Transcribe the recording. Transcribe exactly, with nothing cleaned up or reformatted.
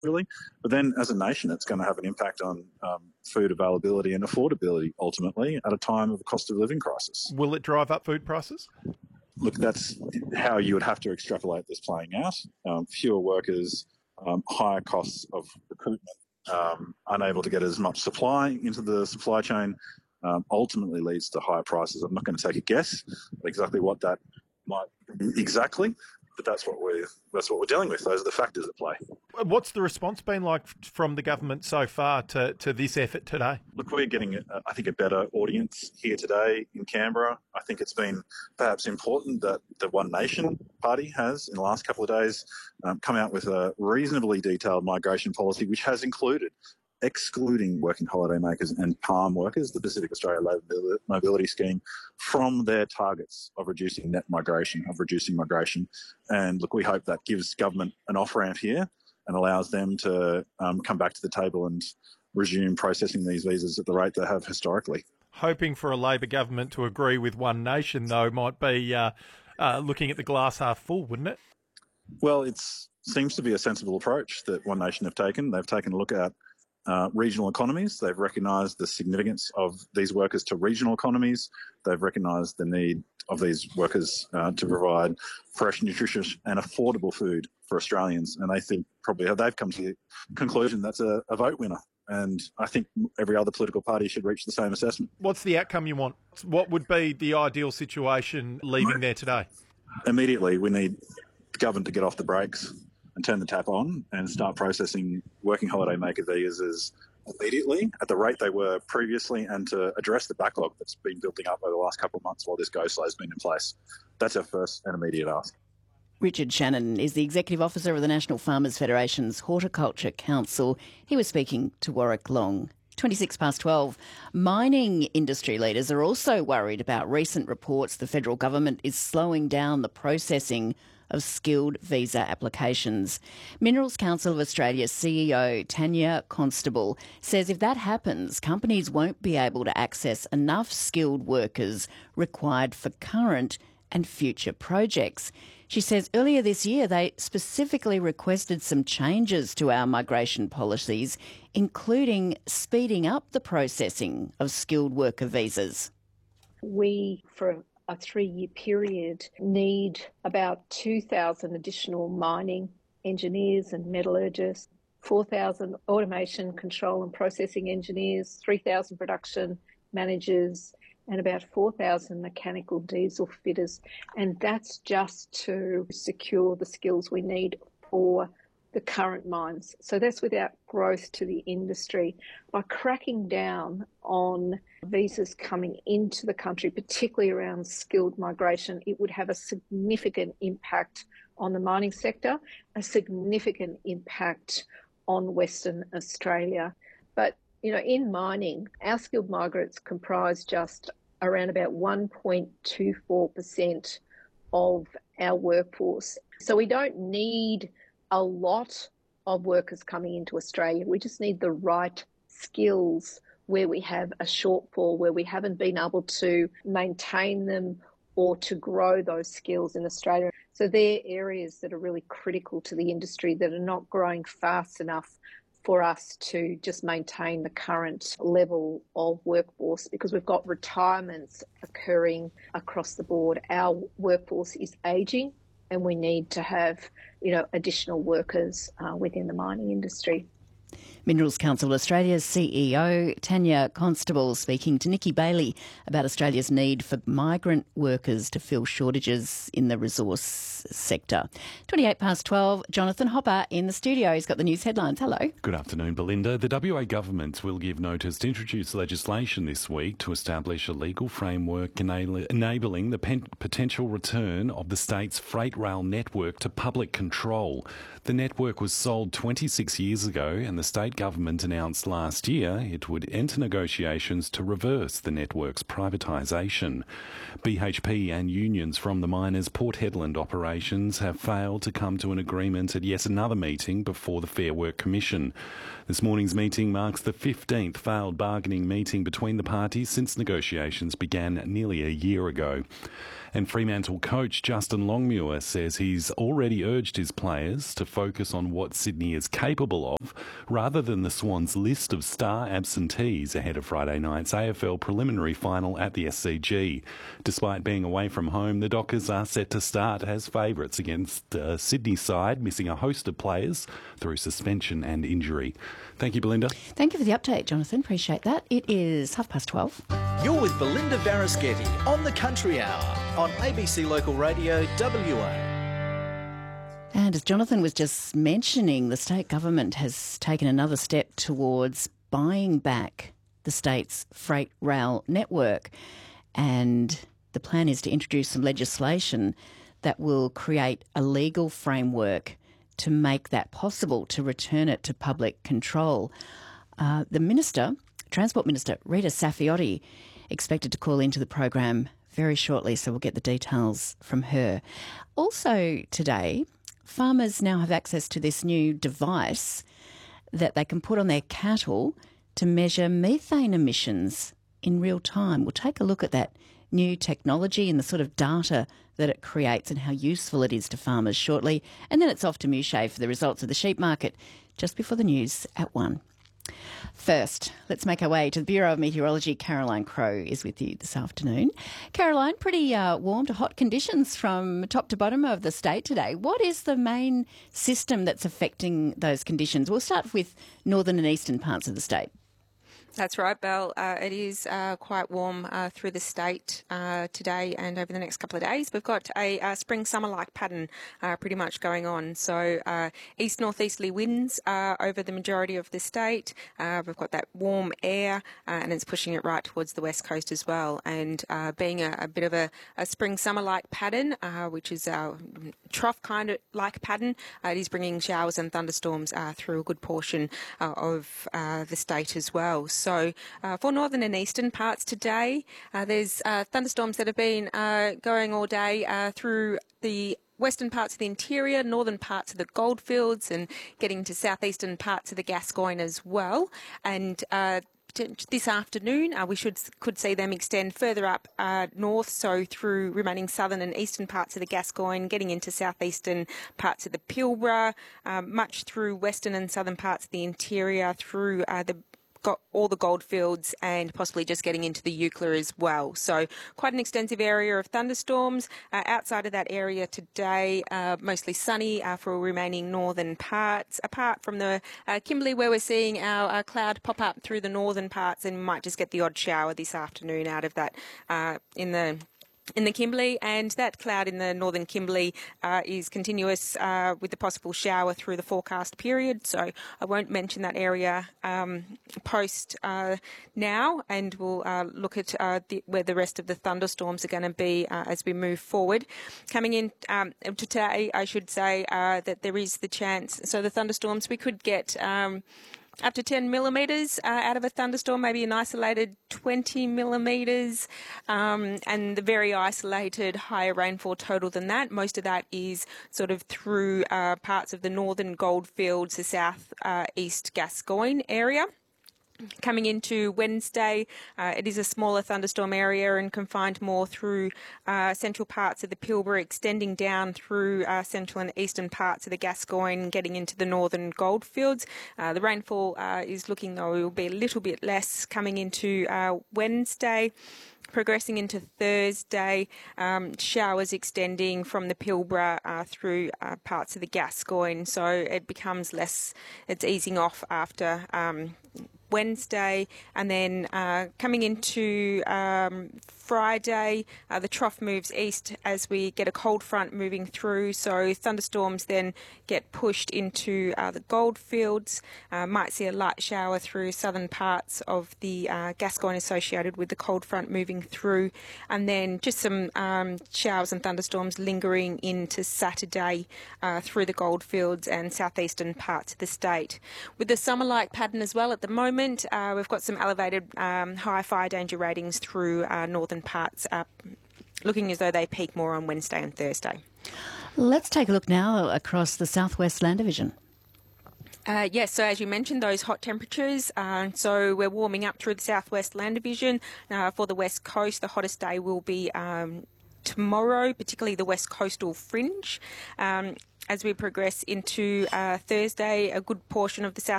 really. But then as a nation, it's going to have an impact on um, food availability and affordability, ultimately, at a time of a cost of living crisis. Will it drive up food prices? Look, that's how you would have to extrapolate this playing out. Um, fewer workers, um, higher costs of recruitment, um, unable to get as much supply into the supply chain, um, ultimately leads to higher prices. I'm not going to take a guess at exactly what that might be exactly, but that's what we're that's what we're dealing with. Those are the factors at play. What's the response been like from the government so far to, to this effort today? Look, we're getting, uh, I think, a better audience here today in Canberra. I think it's been perhaps important that the One Nation Party has, in the last couple of days, um, come out with a reasonably detailed migration policy, which has included excluding working holiday makers and palm workers, the Pacific Australia Labour Mobility Scheme, from their targets of reducing net migration, of reducing migration. And look, we hope that gives government an off-ramp here and allows them to um, come back to the table and resume processing these visas at the rate they have historically. Hoping for a Labor government to agree with One Nation, though, might be uh, uh, looking at the glass half full, wouldn't it? Well, it seems to be a sensible approach that One Nation have taken. They've taken a look at Uh, regional economies. They've recognised the significance of these workers to regional economies. They've recognised the need of these workers uh, to provide fresh, nutritious and affordable food for Australians. And they think probably they've come to the conclusion that's a, a vote winner. And I think every other political party should reach the same assessment. What's the outcome you want? What would be the ideal situation leaving there today? Immediately, we need the government to get off the brakes and turn the tap on and start processing working holiday maker visas immediately at the rate they were previously, and to address the backlog that's been building up over the last couple of months while this go-slow has been in place. That's our first and immediate ask. Richard Shannon is the Executive Officer of the National Farmers Federation's Horticulture Council. He was speaking to Warwick Long. twenty-six past twelve. Mining industry leaders are also worried about recent reports the federal government is slowing down the processing of skilled visa applications. Minerals Council of Australia's C E O, Tanya Constable, says if that happens, companies won't be able to access enough skilled workers required for current and future projects. She says earlier this year they specifically requested some changes to our migration policies, including speeding up the processing of skilled worker visas. We, for a three-year period, need about two thousand additional mining engineers and metallurgists, four thousand automation, control and processing engineers, three thousand production managers, and about four thousand mechanical diesel fitters. And that's just to secure the skills we need for the current mines. So that's without growth to the industry. By cracking down on visas coming into the country, particularly around skilled migration, it would have a significant impact on the mining sector, a significant impact on Western Australia. But, you know, in mining, our skilled migrants comprise just around about one point two four percent of our workforce. So we don't need a lot of workers coming into Australia. We just need the right skills where we have a shortfall, where we haven't been able to maintain them or to grow those skills in Australia. So they're areas that are really critical to the industry that are not growing fast enough for us to just maintain the current level of workforce, because we've got retirements occurring across the board. Our workforce is ageing, and we need to have, you know, additional workers uh, within the mining industry. Minerals Council Australia's C E O, Tanya Constable, speaking to Nikki Bailey about Australia's need for migrant workers to fill shortages in the resource sector. twenty-eight past twelve, Jonathan Hopper in the studio. He's got the news headlines. Hello. Good afternoon, Belinda. The W A government will give notice to introduce legislation this week to establish a legal framework enabling the pen- potential return of the state's freight rail network to public control. The network was sold twenty-six years ago, and the state government announced last year it would enter negotiations to reverse the network's privatisation. B H P and unions from the miners' Port Hedland operations have failed to come to an agreement at yet another meeting before the Fair Work Commission. This morning's meeting marks the fifteenth failed bargaining meeting between the parties since negotiations began nearly a year ago. And Fremantle coach Justin Longmuir says he's already urged his players to focus on what Sydney is capable of rather than the Swans' list of star absentees ahead of Friday night's A F L preliminary final at the S C G. Despite being away from home, the Dockers are set to start as favourites against uh, Sydney's side, missing a host of players through suspension and injury. Thank you, Belinda. Thank you for the update, Jonathan. Appreciate that. It is half past twelve. You're with Belinda Barasketti on the Country Hour on A B C Local Radio W A. And as Jonathan was just mentioning, the state government has taken another step towards buying back the state's freight rail network. And the plan is to introduce some legislation that will create a legal framework to make that possible, to return it to public control. Uh, the Minister, Transport Minister Rita Saffioti, expected to call into the program very shortly, so we'll get the details from her. Also today, farmers now have access to this new device that they can put on their cattle to measure methane emissions in real time. We'll take a look at that new technology and the sort of data that it creates and how useful it is to farmers shortly. And then it's off to Mushay for the results of the sheep market just before the news at one. First, let's make our way to the Bureau of Meteorology. Caroline Crowe is with you this afternoon. Caroline, pretty uh, warm to hot conditions from top to bottom of the state today. What is the main system that's affecting those conditions? We'll start with northern and eastern parts of the state. That's right, Belle. Uh, it is uh, quite warm uh, through the state uh, today and over the next couple of days. We've got a, a spring-summer-like pattern uh, pretty much going on. So uh, east-northeasterly winds uh, over the majority of the state. Uh, we've got that warm air uh, and it's pushing it right towards the west coast as well. And uh, being a, a bit of a, a spring-summer-like pattern, uh, which is our trough kind of like pattern, uh, it is bringing showers and thunderstorms uh, through a good portion uh, of uh, the state as well. So uh, for northern and eastern parts today, uh, there's uh, thunderstorms that have been uh, going all day uh, through the western parts of the interior, northern parts of the goldfields, and getting to southeastern parts of the Gascoyne as well. And uh, this afternoon, uh, we should could see them extend further up uh, north, so through remaining southern and eastern parts of the Gascoyne, getting into southeastern parts of the Pilbara, um, much through western and southern parts of the interior, through uh, the got all the goldfields and possibly just getting into the Eucla as well. So quite an extensive area of thunderstorms. Uh, outside of that area today, uh, mostly sunny uh, for remaining northern parts, apart from the uh, Kimberley, where we're seeing our uh, cloud pop up through the northern parts, and we might just get the odd shower this afternoon out of that uh, in the in the Kimberley, and that cloud in the northern Kimberley uh, is continuous uh, with the possible shower through the forecast period. So I won't mention that area um, post uh, now, and we'll uh, look at uh, the, where the rest of the thunderstorms are going to be uh, as we move forward. Coming in um, today, I should say uh, that there is the chance. So the thunderstorms, we could get Um, up to ten millimetres uh, out of a thunderstorm, maybe an isolated twenty millimetres, um, and the very isolated higher rainfall total than that. Most of that is sort of through uh, parts of the northern goldfields, the south uh, east Gascoyne area. Coming into Wednesday, uh, it is a smaller thunderstorm area and confined more through uh, central parts of the Pilbara, extending down through uh, central and eastern parts of the Gascoyne, getting into the northern goldfields. Uh, the rainfall uh, is looking, though, it will be a little bit less coming into uh, Wednesday. Progressing into Thursday, um, showers extending from the Pilbara uh, through uh, parts of the Gascoyne, so it becomes less, it's easing off after um, Wednesday, and then uh, coming into um, Friday, uh, the trough moves east as we get a cold front moving through, so thunderstorms then get pushed into uh, the goldfields. Uh, might see a light shower through southern parts of the uh, Gascoyne associated with the cold front moving through, and then just some um, showers and thunderstorms lingering into Saturday uh, through the goldfields and southeastern parts of the state. With the summer-like pattern as well at the moment, Uh, we've got some elevated um, high fire danger ratings through uh, northern parts, uh, looking as though they peak more on Wednesday and Thursday. Let's take a look now across the Southwest Land Division. Uh, yes, so as you mentioned, those hot temperatures. Uh, so we're warming up through the Southwest Land Division. Uh, for the West Coast, the hottest day will be Um, tomorrow, particularly the west coastal fringe. Um, as we progress into uh, Thursday, a good portion of the south